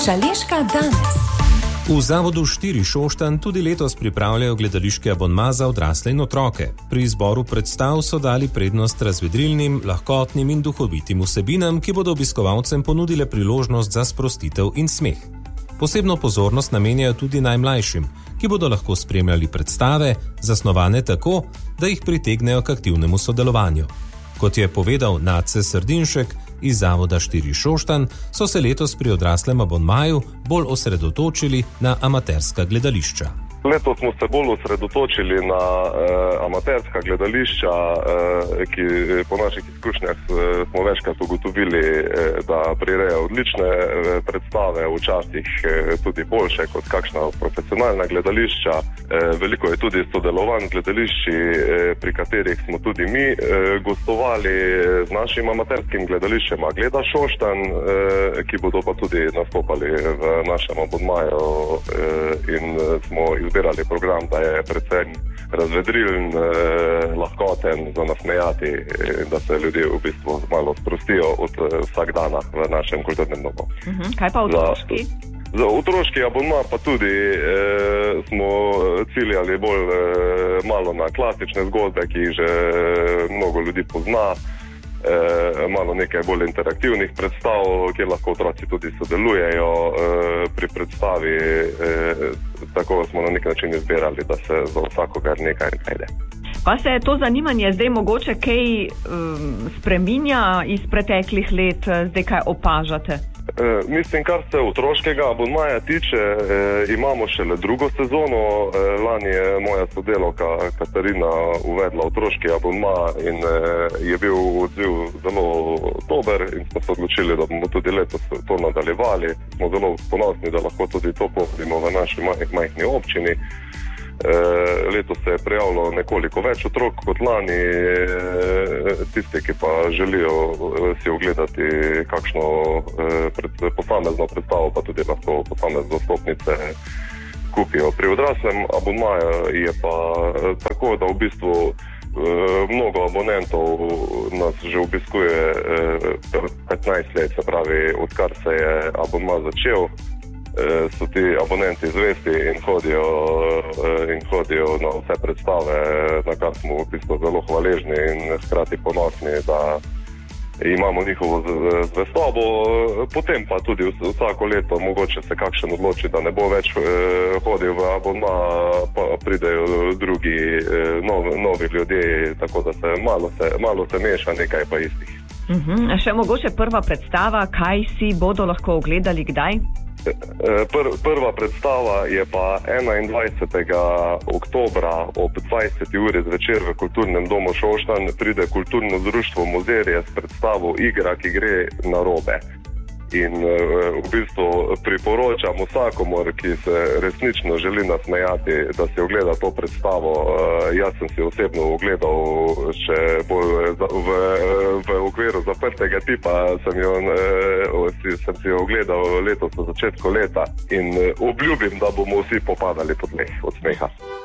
Šaleška danes. V Zavodu 4 Šoštanj tudi letos pripravljajo gledališki abonma za odrasle in otroke. Pri izboru predstav so dali prednost razvedrilnim, lahkotnim in duhovitim vsebinam, ki bodo obiskovalcem ponudile priložnost za sprostitev in smeh. Posebno pozornost namenjajo tudi najmlajšim, ki bodo lahko spremljali predstave, zasnovane tako, da jih pritegnejo k aktivnemu sodelovanju. Kot je povedal Nace Srdinšek iz Zavoda 4 Šoštanj, so se letos pri odraslem abonmaju bolj osredotočili na amaterska gledališča. Letos smo se bolj osredotočili na amaterska gledališča, ki po naših izkušnjah smo večkrat ugotovili, da prirejajo odlične predstave, včasih tudi boljše kot kakšna profesionalna gledališča. Veliko je tudi sodelovanj gledališči, pri katerih smo tudi mi gostovali z našim amaterskim gledališčem Gleda Šoštanj, ki bodo pa tudi nastopali v našem abonmaju in smo izbirali program, da je predvsem razvedrilen, lahkoten, za nasmejati, da se ljudje v bistvu malo sprostijo od vsakdana v našem kulturnem domu. Kaj pa otroški? Za otroški abonma pa tudi smo ciljali bolj malo na klasične zgodbe, ki jih že mnogo ljudi pozna. Malo nekaj bolj interaktivnih predstav, kjer lahko otroci tudi sodelujejo pri predstavi. Tako smo na nek način izbirali, da se za vsakogar nekaj najde. Pa se to zanimanje zdaj mogoče kaj spreminja iz preteklih let, zdaj kaj opažate? Mislim, kar se otroškega abonmaja tiče, imamo šele drugo sezono. Lani je moja sodelavka Katarina uvedla otroški abonma in je bil odziv zelo dober in smo se odločili, da bomo tudi letos to nadaljevali. Smo zelo ponosni, da lahko tudi to povzimo v naši majhni občini. Letos se je prijavilo nekoliko več otrok kot lani. Tisti, ki pa želijo si ogledati kakšno posamezno predstavo, pa tudi lahko posamezne vstopnice kupijo. Pri odraslem abonmaju je pa tako, da v bistvu mnogo abonentov nas že obiskuje 15 let, se pravi, odkar se je abonma začel. So ti abonenti zvesti in hodijo na vse predstave, na kar smo v bistvu zelo hvaležni in hkrati ponosni, da imamo njihovo zvestobo. Potem pa tudi vsako leto mogoče se kakšen odloči, da ne bo več hodil v abonma, pa pridejo drugi novi ljudje, tako da se malo se meša, nekaj pa istih. Še mogoče prva predstava, kaj si bodo lahko ogledali, kdaj? Prva predstava je pa 21. oktobra ob 20. uri zvečer v Kulturnem domu Šoštanj. Pride kulturno društvo Mozirje s predstavo Igra, ki gre narobe. In v bistvu priporočam vsakomor, ki se resnično želi nasmejati, da si ogleda to predstavo. Jaz sem si osebno ogledal še bolj v okviru zaprtega tipa, sem si jo ogledal letos v začetku leta in obljubim, da bomo vsi popadali pod od smeha.